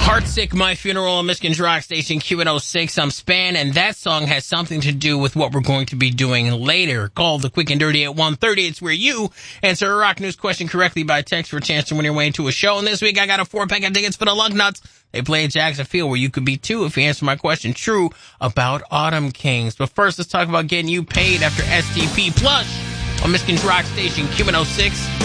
Heartsick, My Funeral on Michigan's Rock Station, Q106. I'm Span, and that song has something to do with what we're going to be doing later. Call the Quick and Dirty at 1:30. It's where you answer a rock news question correctly by text for a chance to win your way into a show. And this week I got a 4-pack of tickets for the Lug Nuts. They play at Jackson Field, where you could be too if you answer my question true about Autumn Kings. But first, let's talk about getting you paid after STP Plush on Michigan's Rock Station, Q106.